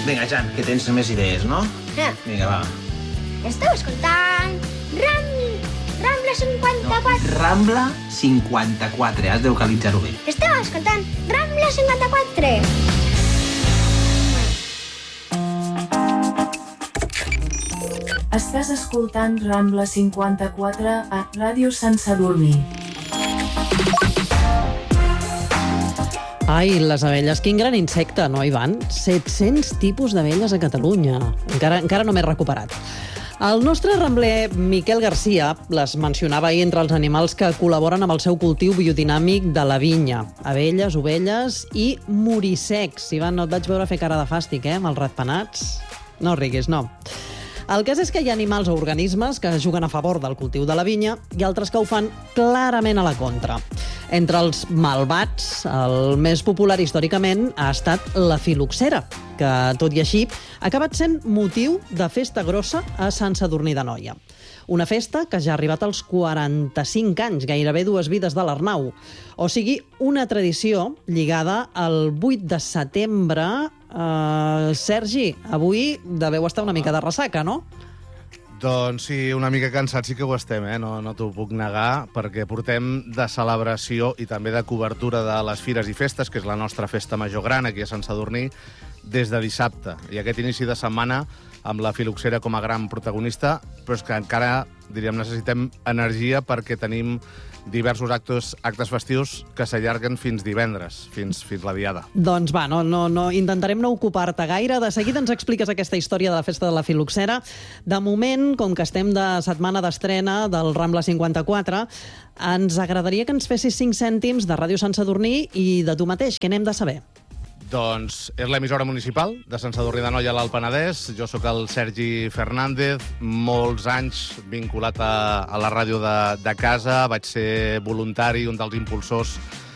Vinga, Jan, que tens més idees, no? Vinga, va. Esteu escoltant Rambla 54. Rambla 54, has de localitzar-ho bé. Esteu escoltant Rambla 54. Estàs escoltant Rambla 54 a Ràdio Sant Sadurní. Ai, les abelles, quin gran insecte, no, Ivan? 700 tipus d'abelles a Catalunya. Encara no m'he recuperat. El nostre rambler Miquel Garcia les mencionava ahir entre els animals que col·laboren amb el seu cultiu biodinàmic de la vinya. Abelles, ovelles i morissecs. Ivan, no et vaig veure fer cara de fàstic, amb els ratpenats? No riguis, no. El cas és que hi ha animals o organismes que juguen a favor del cultiu de la vinya i altres que ho fan clarament a la contra. Entre els malvats, el més popular històricament ha estat la filoxera, que, tot i així, ha acabat sent motiu de festa grossa a Sant Sadurní d'Anoia. Una festa que ja ha arribat als 45 anys, gairebé 2 vides de l'Arnau. O sigui, una tradició lligada al 8 de setembre. Sergi, avui deveu estar una mica de ressaca, no? Doncs sí, una mica cansats sí que ho estem, no t'ho puc negar, perquè portem de celebració i també de cobertura de les fires i festes, que és la nostra festa major gran aquí a Sant Sadurní, des de dissabte. I aquest inici de setmana amb la filoxera com a gran protagonista, però és que encara, diríem, necessitem energia perquè tenim diversos actes festius que s'allarguen fins divendres, fins la diada. Doncs va, intentarem no ocupar-te gaire. De seguida ens expliques aquesta història de la festa de la filoxera. De moment, com que estem de setmana d'estrena del Rambla 54, ens agradaria que ens fessis 5 cèntims de Ràdio Sant Sadurní i de tu mateix. Què n'hem de saber? Doncs és l'emissora municipal de Sant Sadurní d'Anoia a l'Alt Penedès. Jo sóc el Sergi Fernández, molts anys vinculat a la ràdio de casa. Vaig ser voluntari, un dels impulsors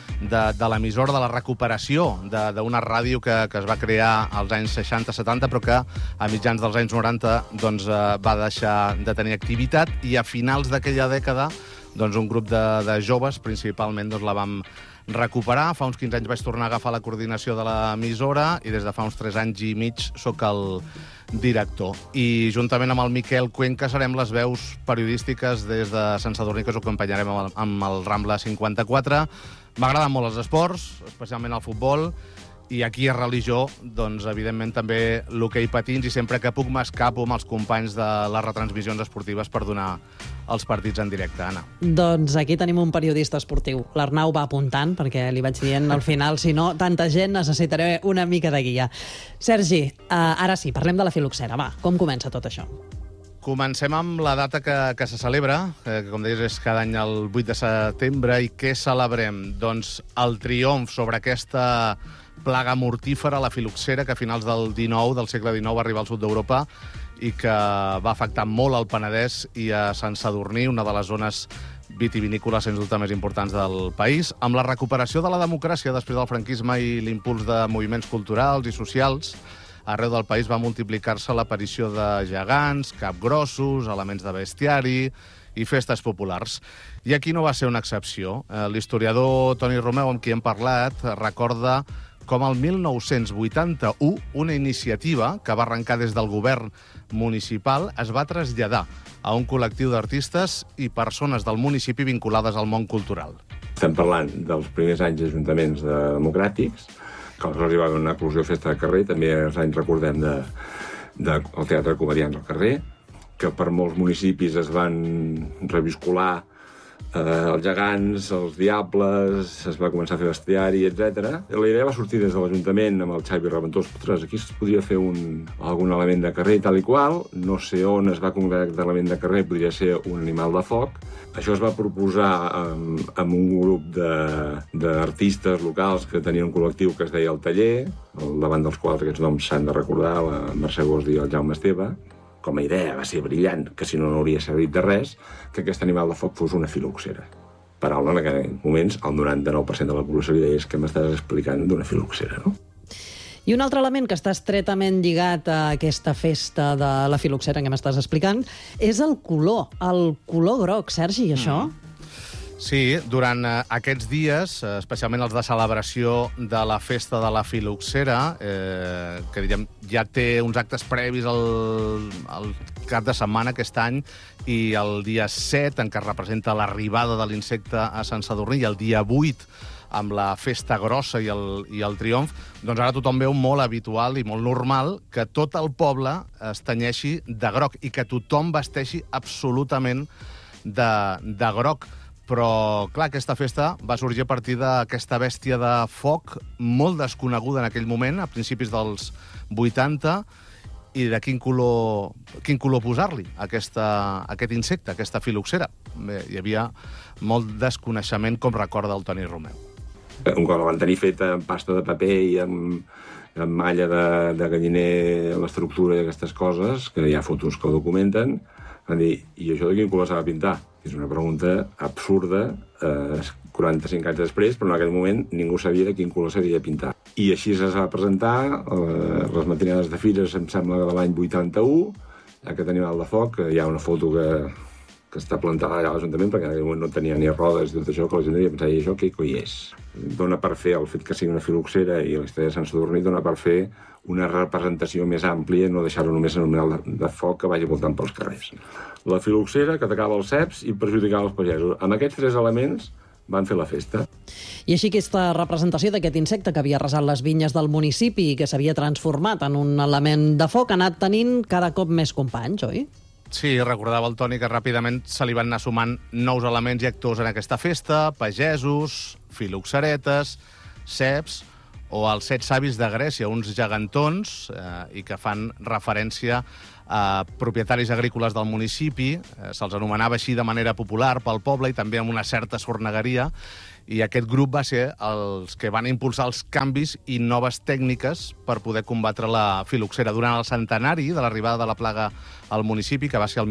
de l'emissora, de la recuperació d'una ràdio que es va crear als anys 60-70, però que a mitjans dels anys 90 doncs, va deixar de tenir activitat, i a finals d'aquella dècada doncs, un grup de joves, principalment, doncs, la vam recuperar. Fa uns 15 anys vaig tornar a agafar la coordinació de l'emissora i des de fa uns 3 anys i mig sóc el director. I juntament amb el Miquel Cuenca serem les veus periodístiques des de Sant Sadurní, que us acompanyarem amb el Rambla 54. M'agraden molt els esports, especialment el futbol, i aquí a religió, doncs, evidentment, també l'hoquei patins, i sempre que puc m'escapo amb els companys de les retransmissions esportives per donar els partits en directe, Anna. Doncs aquí tenim un periodista esportiu. L'Arnau va apuntant, perquè li vaig dient al final, si no, tanta gent, necessitaré una mica de guia. Sergi, ara sí, parlem de la filoxera. Va, com comença tot això? Comencem amb la data que se celebra, que com deies és cada any el 8 de setembre, i què celebrem? Doncs el triomf sobre aquesta plaga mortífera, la filoxera, que a finals del segle XIX va arribar al sud d'Europa i que va afectar molt al Penedès i a Sant Sadurní, una de les zones vitivinícoles, sens dubte, més importants del país. Amb la recuperació de la democràcia després del franquisme i l'impuls de moviments culturals i socials, arreu del país va multiplicar-se l'aparició de gegants, capgrossos, elements de bestiari i festes populars. I aquí no va ser una excepció. L'historiador Toni Romeu, amb qui hem parlat, recorda com el 1981 una iniciativa que va arrencar des del govern municipal es va traslladar a un col·lectiu d'artistes i persones del municipi vinculades al món cultural. Estem parlant dels primers anys d'ajuntaments democràtics, que aleshores hi va haver una eclosió festa de carrer, també els anys recordem del Teatre Comedians al carrer, que per molts municipis es van reviscolar els gegants, els diables, es va començar a fer bestiari, etc. La idea va sortir des de l'Ajuntament amb el Xavi Reventós. Ostres, aquí es podria fer algun element de carrer i tal i qual. No sé on es va concretar aquest element de carrer, podria ser un animal de foc. Això es va proposar amb un grup d'artistes locals que tenien un col·lectiu que es deia El Taller, davant dels quals aquests noms s'han de recordar, la Mercè Gosdi i el Jaume Esteve. Com a idea va ser brillant, que si no hauria servit de res, que aquest animal de foc fos una filoxera. Paraula en aquells moments el 99% de la població li deia que m'estàs explicant d'una filoxera, no? I un altre element que està estretament lligat a aquesta festa de la filoxera que m'estàs explicant és el color groc. Sergi, això? Sí, durant aquests dies, especialment els de celebració de la festa de la Filoxera, que diríem, ja té uns actes previs al cap de setmana aquest any, i el dia 7, en què es representa l'arribada de l'insecte a Sant Sadurní, i el dia 8, amb la festa grossa i el triomf, doncs ara tothom veu molt habitual i molt normal que tot el poble es tenyeixi de groc i que tothom vesteixi absolutament de groc. Però, clar, aquesta festa va sorgir a partir d'aquesta bèstia de foc molt desconeguda en aquell moment, a principis dels 80, i de quin color posar-li aquest insecte, aquesta filoxera. Bé, hi havia molt desconeixement, com recorda el Toni Romeu. Un cop la van tenir feta amb pasta de paper i amb malla de galliner, l'estructura i aquestes coses, que hi ha fotos que ho documenten, van dir, i això de quin color s'ha de pintar? És una pregunta absurda, 45 anys després, però en aquell moment ningú sabia de quin color s'havia de pintar. I així es va presentar les matinades de fires, em sembla, de l'any 81, ja que tenim el de foc, hi ha una foto que està plantada allà a l'Ajuntament, perquè en aquell moment no tenia ni rodes i tot això, que la gent devia pensar, i això què coi és? Dona per fer el fet que sigui una filoxera i la història de Sant Sadurní, dona per fer una representació més àmplia, no deixar-ho només en un model de foc que vagi voltant pels carrers. La filoxera, que atacava els ceps i perjudicava els pagesos. Amb aquests 3 elements van fer la festa. I així aquesta representació d'aquest insecte que havia arrasat les vinyes del municipi i que s'havia transformat en un element de foc ha anat tenint cada cop més companys, oi? Sí, recordava el Toni que ràpidament se li van anar sumant nous elements i actors en aquesta festa, pagesos, filoxeretes, ceps o els 7 savis de Grècia, uns gegantons, i que fan referència a propietaris agrícoles del municipi, se'ls anomenava així de manera popular pel poble i també amb una certa sornegueria, i aquest grup va ser els que van impulsar els canvis i noves tècniques per poder combatre la filoxera. Durant el centenari de l'arribada de la plaga al municipi, que va ser el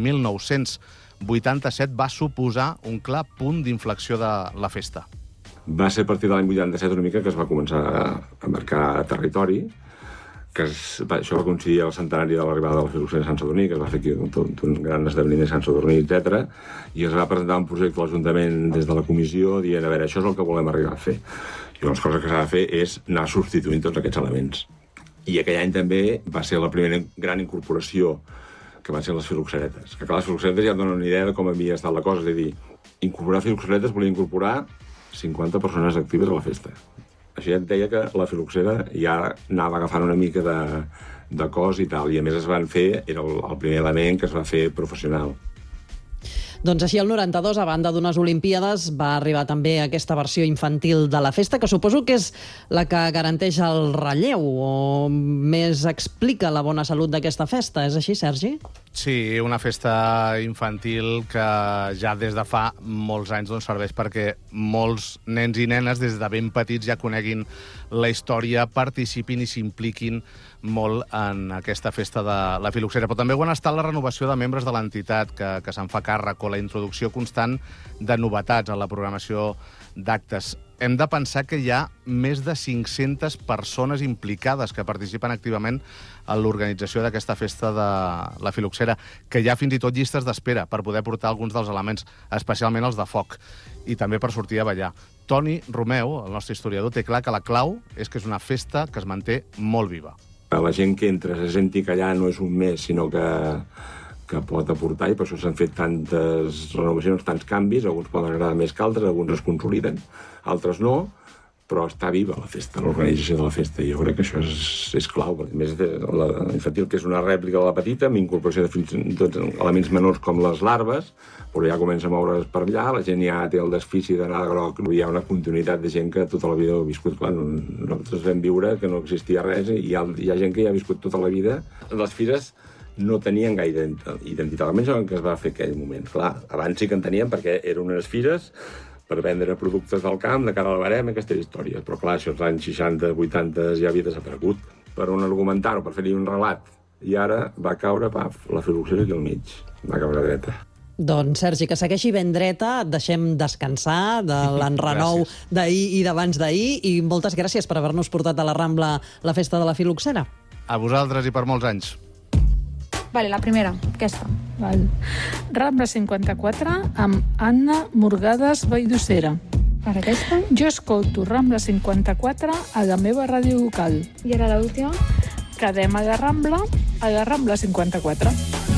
1987, va suposar un clar punt d'inflexió de la festa. Va ser a partir de l'any 87 una mica que es va començar a marcar territori, que això va coincidir al centenari de l'arribada de la filoxera a Sant Sadurní, que es va fer aquí un gran esdeveniment a Sant Sadurní, etc. I es va presentar un projecte a l'Ajuntament des de la comissió dient, a veure, això és el que volem arribar a fer. I una de les coses que s'ha de fer és anar substituint tots aquests elements. I aquell any també va ser la primera gran incorporació que van ser les filoxeretes. Que clar, les filoxeretes ja et donen una idea de com havia estat la cosa. És a dir, incorporar filoxeretes volia incorporar 50 persones actives a la festa. Així ja et deia que la filoxera ja anava agafant una mica de cos i tal, i a més es van fer, era el primer element que es va fer professional. Doncs així el 92, a banda d'unes Olimpíades, va arribar també aquesta versió infantil de la festa, que suposo que és la que garanteix el relleu o més explica la bona salut d'aquesta festa. És així, Sergi? Sí, una festa infantil que ja des de fa molts anys serveix perquè molts nens i nenes des de ben petits ja coneguin la història, participin i s'impliquin molt en aquesta festa de la filoxera. Però també ho ha estat la renovació de membres de l'entitat que se'n fa càrrec o la introducció constant de novetats en la programació d'actes. Hem de pensar que hi ha més de 500 persones implicades que participen activament en l'organització d'aquesta festa de la filoxera, que hi ha fins i tot llistes d'espera per poder portar alguns dels elements, especialment els de foc, i també per sortir a ballar. Toni Romeu, el nostre historiador, té clar que la clau és que és una festa que es manté molt viva. La gent que entra se senti que allà no és un mes, sinó que pot aportar, i per això s'han fet tantes renovacions, tants canvis, alguns poden agradar més que altres, alguns es consoliden, altres no, però està viva la festa, l'organització de la festa, i jo crec que això és clau. A més, la infantil, que és una rèplica de la petita, amb incorporació de fins i tot elements menors com les larves, però ja comença a moure's per allà, la gent ja té el desfici d'anar de groc, hi ha una continuïtat de gent que tota la vida ho ha viscut. Clar, nosaltres vam viure que no existia res, i hi ha gent que ja ha viscut tota la vida. Les fires no tenien gaire identitat, almenys el que es va fer en aquell moment. Clar, abans sí que en tenien perquè eren unes fires per vendre productes del camp, de cara al barem, aquesta història. Però clar, això als anys 60, 80 ja havia desaparegut. Per on argumentar-ho, per fer-hi un relat. I ara va caure, la filoxera aquí al mig. Va caure dreta. Doncs, Sergi, que segueixi ben dreta, deixem descansar de l'enrenou d'ahir i d'abans d'ahir, i moltes gràcies per haver-nos portat a la Rambla la festa de la filoxera. A vosaltres i per molts anys. Vale, la primera, aquesta. Val. Rambla 54 amb Anna Morgades Valldossera. Per aquesta? Jo escolto Rambla 54 a la meva ràdio local. I ara l'última? Quedem a la Rambla 54.